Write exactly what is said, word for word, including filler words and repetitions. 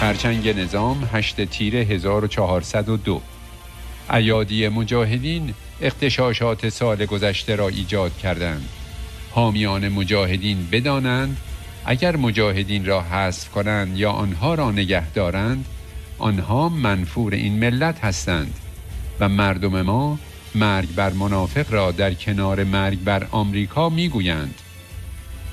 خرچنگ نظام هشت تیر هزار و چهارصد و دو. ایادی مجاهدین اغتشاشات سال گذشته را ایجاد کردند. حامیان مجاهدین بدانند اگر مجاهدین را حذف کنند یا آنها را نگه دارند، آنها منفور این ملت هستند و مردم ما مرگ بر منافق را در کنار مرگ بر آمریکا میگویند.